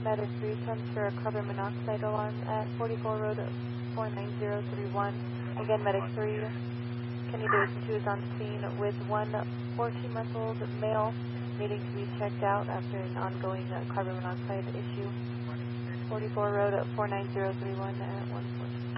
Medic 3 for a carbon monoxide alarm at 44 Road 49031. Again, Medic 3, Canadian 2 is on scene with one 14-month-old male needing to be checked out after an ongoing carbon monoxide issue. 44 Road 49031 at 114.